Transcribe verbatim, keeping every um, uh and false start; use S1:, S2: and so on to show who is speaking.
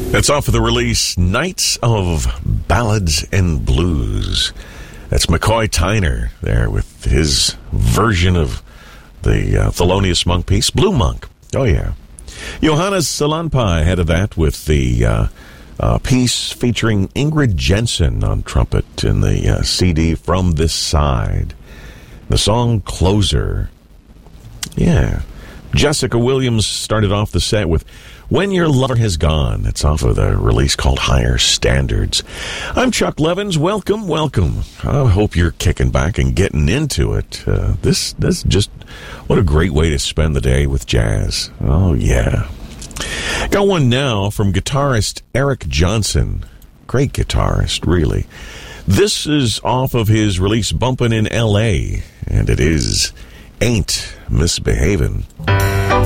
S1: That's off of the release Nights of Ballads and Blues. That's McCoy Tyner there with his version of the uh, Thelonious Monk piece, Blue Monk. Oh, yeah. Johannes Salanpai ahead of that with the uh, uh, piece featuring Ingrid Jensen on trumpet in the uh, C D From This Side. The song Closer. Yeah. Jessica Williams started off the set with When Your Lover Has Gone. It's off of the release called Higher Standards. I'm Chuck Levins. Welcome, welcome. I hope you're kicking back and getting into it. Uh, this, this just, what a great way to spend the day with jazz. Oh, yeah. Got one now from guitarist Eric Johnson. Great guitarist, really. This is off of his release Bumpin' in L A, and it is Ain't Misbehavin'.